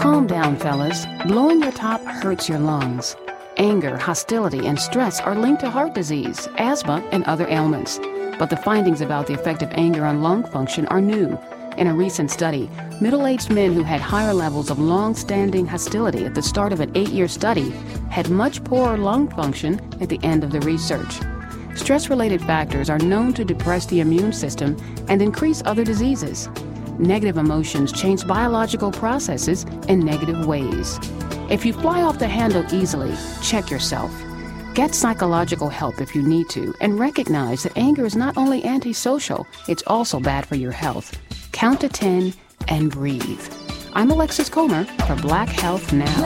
Calm down, fellas. Blowing your top hurts your lungs. Anger, hostility, and stress are linked to heart disease, asthma, and other ailments. But the findings about the effect of anger on lung function are new. In a recent study, middle-aged men who had higher levels of long-standing hostility at the start of an 8-year study had much poorer lung function at the end of the research. Stress-related factors are known to depress the immune system and increase other diseases. Negative emotions change biological processes in negative ways. If you fly off the handle easily, check yourself. Get psychological help if you need to, and recognize that anger is not only antisocial, it's also bad for your health. Count to 10 and breathe. I'm Alexis Comer for Black Health Now.